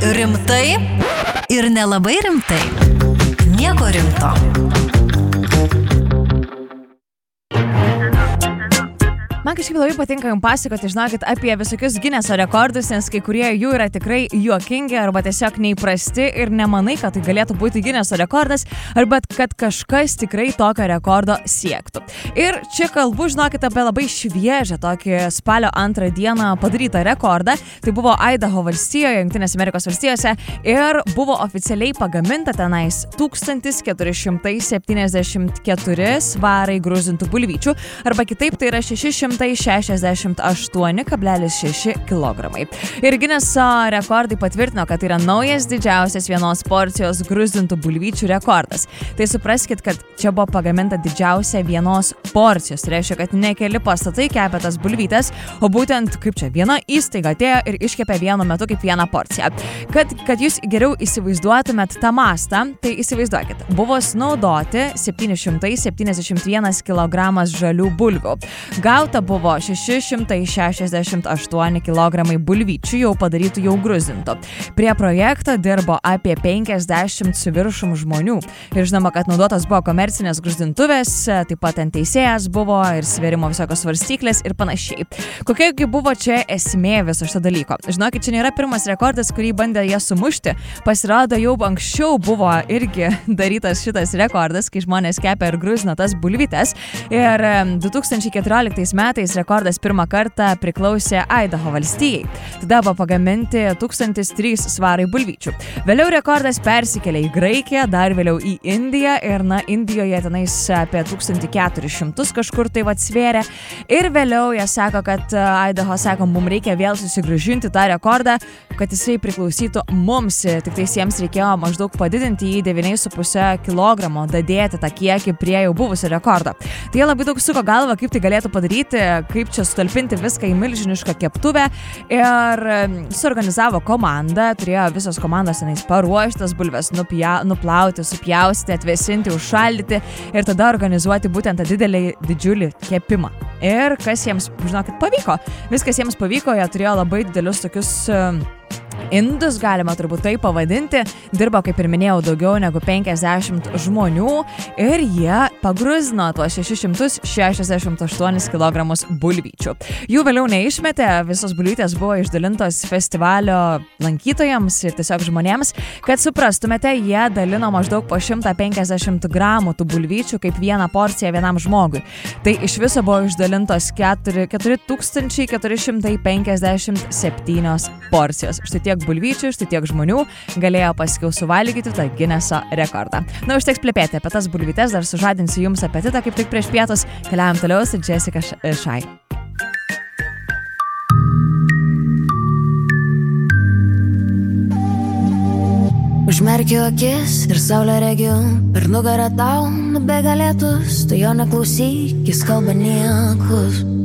Rimtai ir nelabai rimtai. Nieko rimto. Man kažkaip labai patinka jums pasakoti, žinokit, apie visokius Gineso rekordus, nes kai kurie jų yra tikrai juokingi arba tiesiog neįprasti ir nemanai, kad tai galėtų būti Gineso rekordas arba kad kažkas tikrai tokio rekordo siektų. Ir čia kalbu, žinokit, apie labai šviežią tokį spalio 2 dieną padarytą rekordą. Tai buvo Idaho valstijoje, Jungtinėse Amerikos valstijose ir buvo oficialiai pagaminta tenais 1474 svarai gruzintų bulvyčių arba kitaip tai yra 668,6 kg. Ir Gineso rekordai patvirtino, kad tai yra naujas didžiausias vienos porcijos gruzintų bulvyčių rekordas. Tai supraskit, kad čia buvo pagaminta didžiausia vienos porcijos. Tai reiškia, kad ne keli pastatai kepė tas bulvytes, o būtent kaip čia viena įstaiga atėjo ir iškepė vienu metu kaip vieną porciją. Kad jūs geriau įsivaizduotumėt tą mastą, tai įsivaizduokit, buvo sunaudoti 771 kg žalių bulvių. Gauta buvo 668 kg bulvyčių jau padarytų jau gruzintų. Prie projekto dirbo apie 50 su viršum žmonių. Ir žinoma, kad naudotos buvo komercinės gruzintuvės, taip pat ant teisėjas buvo ir svėrimo visokios svarstyklės ir panašiai. Kokiagi buvo čia esmė viso šito dalyko? Žinokit, čia nėra pirmas rekordas, kurį bandė jie sumušti. Pasirodo, jau anksčiau buvo irgi darytas šitas rekordas, kai žmonės kepė ir gruzino tas bulvytes. Ir 2014 metais rekordas pirmą kartą priklausė Idaho valstijai. Tada buvo pagaminti 1003 svarai bulvyčių. Vėliau rekordas persikėlė į Graikiją, dar vėliau į Indiją ir Indijoje tenais apie 1400 kažkur tai atsvėrė. Ir vėliau jie sako, kad Idaho sako, mums reikia vėl susigrąžinti tą rekordą, kad jisai priklausytų mums. Tik tai jiems reikėjo maždaug padidinti į 9,5 kg, dadėti tą kiekį prie jau buvusio rekordo. Tai jie labai daug suko galvą, kaip tai galėtų padaryti, kaip čia sutalpinti viską į milžinišką keptuvę ir suorganizavo komandą, turėjo visos komandos tenais paruoštas bulves, nuplauti, supjaustyti, atvėsinti, užšaldyti ir tada organizuoti būtent tą didžiulį kepimą. Ir kas jiems, žinokit, pavyko. Viskas jiems pavyko, jie turėjo labai didelius tokius indus, galima turbūt tai pavadinti. Dirbo, kaip ir minėjau, daugiau negu 50 žmonių ir jie pagruzino tuos 668 kg bulvyčių. Jų vėliau neišmetė, visos bulvytės buvo išdalintos festivalio lankytojams ir tiesiog žmonėms. Kad suprastumėte, jie dalino maždaug po 150 gramų tų bulvyčių kaip vieną porciją vienam žmogui. Tai iš viso buvo išdalintos 4457 porcijos. Štai tiek bulvyčių, štai tiek žmonių galėjo paskiau suvalgyti tą Gineso rekordą. Na, užteks plepėti apie tas bulvytes, dar sužadinsiu jums apetitą kaip tik prieš pietus. Keliaujam toliau su Jessica Shai. Užmerkiu akis ir saulę regiu, per nugarą tau nubėga lietus, tu jo neklausyk, jis kalba niekus.